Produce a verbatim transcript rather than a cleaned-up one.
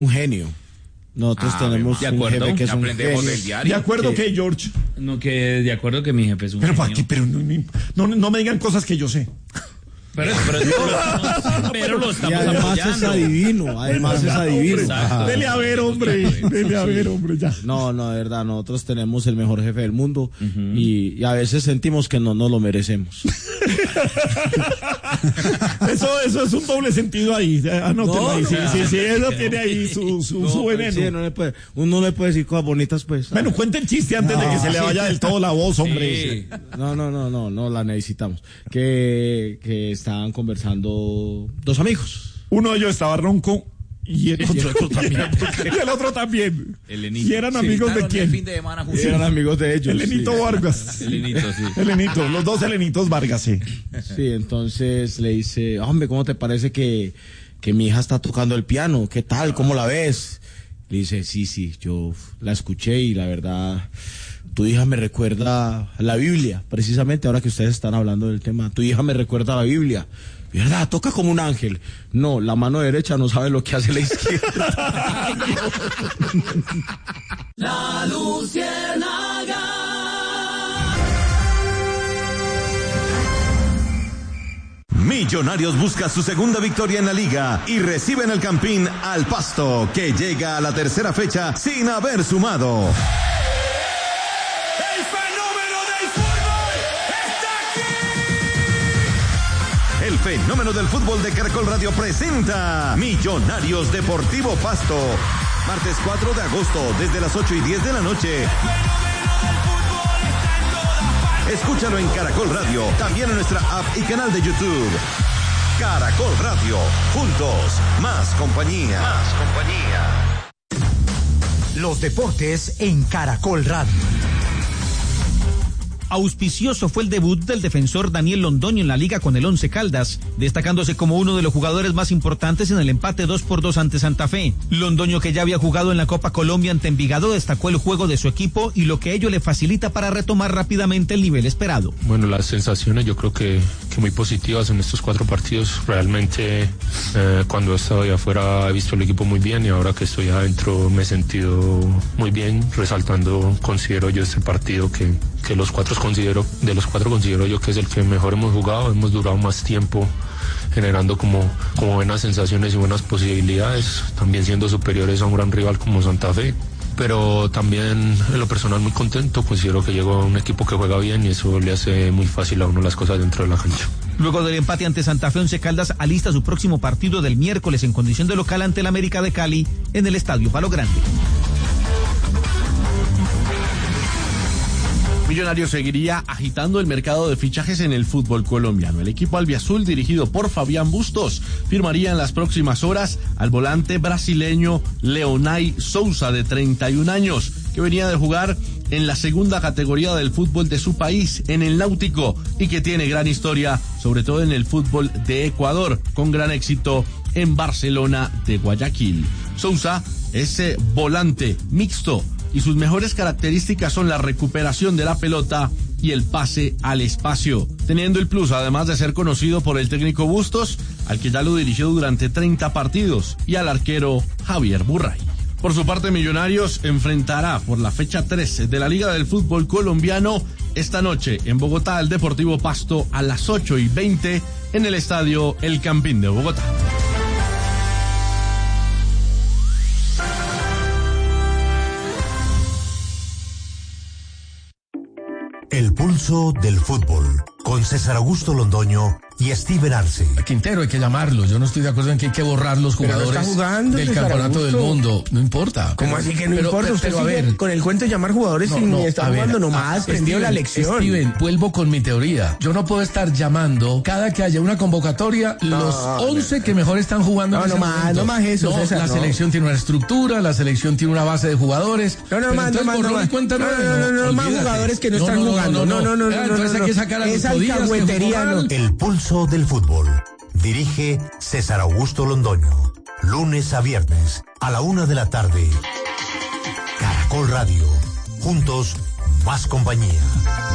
Un genio. Nosotros ah, tenemos de acuerdo, un jefe que es un aprendemos genio. del diario. ¿De acuerdo que, qué, George? No, que de acuerdo que mi jefe es un pero, genio. Aquí, pero no, no, no me digan cosas que yo sé. Pero, pero, pero, pero lo estamos y además apoyando. es adivino, además es adivino. Exacto. Dele a ver, hombre, dele a ver, hombre, ya. No, no, de verdad, nosotros tenemos el mejor jefe del mundo uh-huh. y, y a veces sentimos que no nos lo merecemos. eso, eso es un doble sentido ahí, anótelo no, ahí, no, sí, no, sí, sí, eso no, tiene ahí su, su, no, su veneno. Sí, no le puede, uno no le puede decir cosas bonitas, pues. Bueno, cuente el chiste antes no, de que se sí. le vaya del todo la voz, hombre. Sí. No, no, no, no, no la necesitamos. Que, que estaban conversando dos amigos. Uno de ellos estaba ronco y el otro, y el otro también. y el otro también. Elenito. ¿Y eran amigos de quién? El fin de semana, sí. Eran amigos de ellos. Elenito sí. Vargas. Elenito, sí. Elenito, los dos Elenitos Vargas, sí. Sí, entonces le dice, hombre, ¿cómo te parece que, que mi hija está tocando el piano? ¿Qué tal? ¿Cómo la ves? Le dice, sí, sí, yo la escuché y la verdad, tu hija me recuerda a la Biblia, precisamente ahora que ustedes están hablando del tema. Tu hija me recuerda a la Biblia. ¿Verdad? Toca como un ángel. No, la mano derecha no sabe lo que hace la izquierda. La Luciérnaga. Millonarios busca su segunda victoria en la liga y recibe en el Campín al Pasto, que llega a la tercera fecha sin haber sumado. ¡El fenómeno del fútbol está aquí! El fenómeno del fútbol de Caracol Radio presenta Millonarios Deportivo Pasto. Martes cuatro de agosto, desde las ocho y diez de la noche. Escúchalo en Caracol Radio, también en nuestra app y canal de YouTube. Caracol Radio, juntos, más compañía. Más compañía. Los deportes en Caracol Radio. Auspicioso fue el debut del defensor Daniel Londoño en la liga con el Once Caldas, destacándose como uno de los jugadores más importantes en el empate dos por dos ante Santa Fe. Londoño, que ya había jugado en la Copa Colombia ante Envigado, destacó el juego de su equipo y lo que ello le facilita para retomar rápidamente el nivel esperado. Bueno, las sensaciones yo creo que, que muy positivas en estos cuatro partidos. Realmente eh, cuando estaba ahí afuera he visto el equipo muy bien y ahora que estoy adentro me he sentido muy bien, resaltando, considero yo este partido que, que los cuatro considero, de los cuatro considero yo que es el que mejor hemos jugado, hemos durado más tiempo generando como, como buenas sensaciones y buenas posibilidades, también siendo superiores a un gran rival como Santa Fe, pero también en lo personal muy contento, considero que llegó a un equipo que juega bien y eso le hace muy fácil a uno las cosas dentro de la cancha. Luego del empate ante Santa Fe, Once Caldas alista su próximo partido del miércoles en condición de local ante el América de Cali en el Estadio Palo Grande. Millonarios seguiría agitando el mercado de fichajes en el fútbol colombiano. El equipo albiazul, dirigido por Fabián Bustos, firmaría en las próximas horas al volante brasileño Leonay Souza, de treinta y un años, que venía de jugar en la segunda categoría del fútbol de su país, en el Náutico, y que tiene gran historia, sobre todo en el fútbol de Ecuador, con gran éxito en Barcelona de Guayaquil. Souza es volante mixto, y sus mejores características son la recuperación de la pelota y el pase al espacio, teniendo el plus además de ser conocido por el técnico Bustos, al que ya lo dirigió durante treinta partidos, y al arquero Javier Burray. Por su parte, Millonarios enfrentará por la fecha trece de la Liga del Fútbol Colombiano esta noche en Bogotá al Deportivo Pasto a las ocho y veinte en el estadio El Campín de Bogotá. El pulso del fútbol, con César Augusto Londoño y Steven Arce. A Quintero hay que llamarlo. Yo no estoy de acuerdo en que hay que borrar los jugadores no jugando, del César campeonato Augusto. del mundo. No importa. ¿Cómo pero, así que no pero, importa? Pero, Usted pero, a sigue ver, con el cuento de llamar jugadores no, sin no, estar a jugando ver, nomás. Aprendió Steven, la lección. Steven, vuelvo con mi teoría. Yo no puedo estar llamando cada que haya una convocatoria no, los once no, que mejor están jugando no, en ese no más, no más eso, no, César, la no. selección tiene una estructura, la selección tiene una base de jugadores. No, no más, no más, no más. No, no, no, no, no, más jugadores que no, no están no, jugando. No, no, no, no, no. Entonces hay que sacar a los alcahuetería, no. El pulso del fútbol. Dirige César Augusto Londoño. Lunes a viernes a la una de la tarde. Caracol Radio. Juntos, más compañía.